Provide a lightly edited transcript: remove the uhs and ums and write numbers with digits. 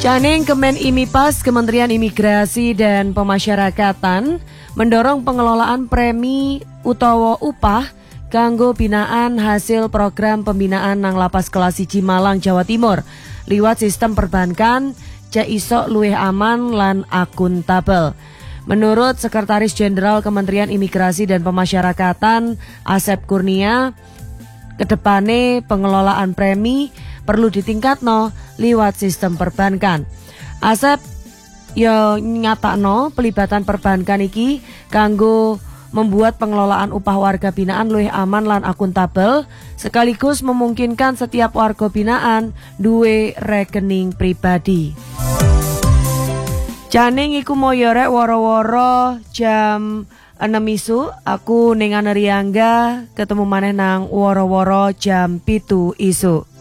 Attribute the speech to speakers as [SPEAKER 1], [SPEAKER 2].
[SPEAKER 1] Caning Kemen Imipas, Kementerian Imigrasi dan Pemasyarakatan mendorong pengelolaan premi utawa upah kanggo binaan hasil program pembinaan nang lapas kelas 1 Malang, Jawa Timur liwat sistem perbankan cek isok luwih aman lan akuntabel. Menurut Sekretaris Jenderal Kementerian Imigrasi dan Pemasyarakatan Asep Kurnia, kedepane pengelolaan premi perlu ditingkatno liwat sistem perbankan. Asep yo nyatakno pelibatan perbankan iki kanggo membuat pengelolaan upah warga binaan luwih aman lan akuntabel, sekaligus memungkinkan setiap warga binaan duwe rekening pribadi. Janing iku moyo rek woro-woro jam 6 isu, aku ning Anariangga ketemu maneh nang woro-woro jam 7 isu.